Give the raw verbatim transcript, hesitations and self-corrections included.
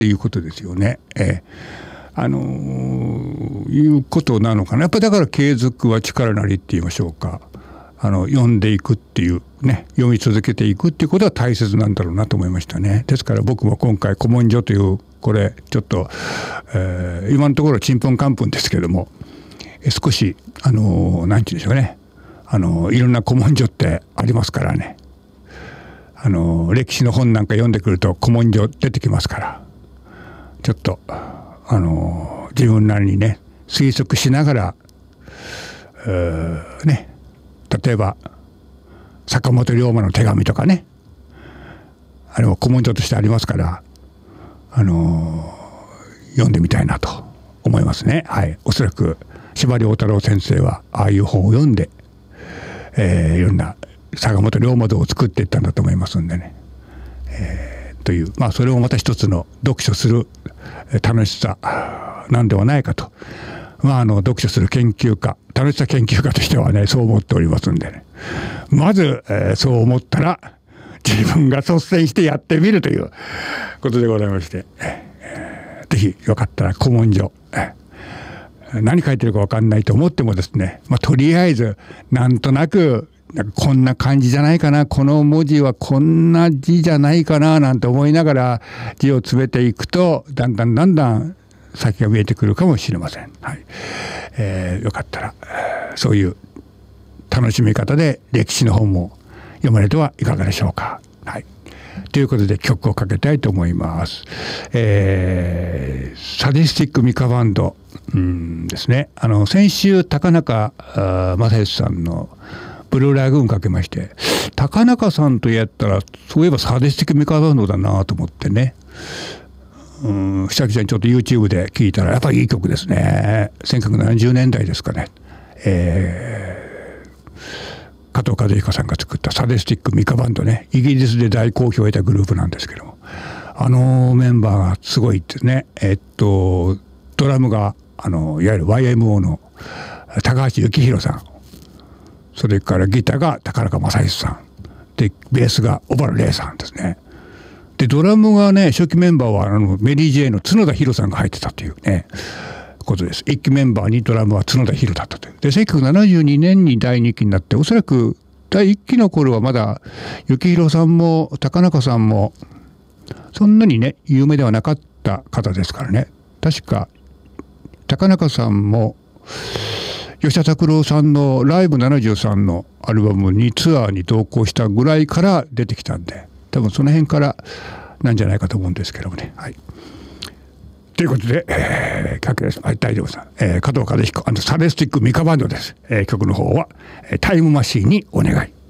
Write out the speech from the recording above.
っていうことですよね。えー、あのー、いうことなのかな。やっぱりだから継続は力なりって言いましょうか。あの読んでいくっていうね、読み続けていくっていうことは大切なんだろうなと思いましたね。ですから僕も今回古文書というこれちょっと、えー、今のところちんぷんかんぷんですけども、少しあの何て言うんでしょうね、あのいろんな古文書ってありますからね。あの歴史の本なんか読んでくると古文書出てきますから、ちょっとあの自分なりにね推測しながら、えー、ね例えば坂本龍馬の手紙とかね、あれも古文書としてありますから、あのー、読んでみたいなと思いますね。はい、おそらく司馬遼太郎先生はああいう本を読んで、えー、いろんな坂本龍馬像を作っていったんだと思いますんでね、えー、という、まあそれもまた一つの読書する楽しさなんではないかと。まあ、あの読書する研究家、楽しさ研究家としてはねそう思っておりますんでね、まず、えー、そう思ったら自分が率先してやってみるということでございまして、えー、ぜひよかったら古文書、えー、何書いてるか分かんないと思ってもですね、まあ、とりあえずなんとなくなんかこんな感じじゃないかな、この文字はこんな字じゃないかななんて思いながら字を詰めていくとだんだんだんだん先が見えてくるかもしれません。はい、えー、よかったらそういう楽しみ方で歴史の本も読まれてはいかがでしょうか。はい、ということで曲をかけたいと思います。えー、サディスティックミカバンド、うんですね。あの先週高中正義さんのブルーラグーンかけまして、高中さんとやったらそういえばサディスティックミカバンドだなと思ってね。うん、久々にちょっと YouTube で聴いたらやっぱりいい曲ですね。せんきゅうひゃくななじゅうねんだいですかね、えー、加藤和彦さんが作ったサディスティックミカバンドね、イギリスで大好評を得たグループなんですけども、あのメンバーがすごいですね。えっとドラムがあのいわゆる ワイエムオー の高橋幸宏さん、それからギターが高中正義さんで、ベースが小原玲さんですね。でドラムがね、初期メンバーはあのメリー・ジェイの角田博さんが入ってたというねことです。いっきメンバーにドラムは角田博だったという。でせんきゅうひゃくななじゅうにねんにだいにきになって、おそらくだいいっきの頃はまだ幸宏さんも高中さんもそんなにね有名ではなかった方ですからね。確か高中さんも吉田拓郎さんのライブななじゅうさんのアルバムにツアーに同行したぐらいから出てきたんで、多分その辺からなんじゃないかと思うんですけどもね。はい、ということで、えー、かけです。はい、大丈夫さん、えー、加藤和彦&サディスティックミカバンドです。えー、曲の方はタイムマシーンにお願い。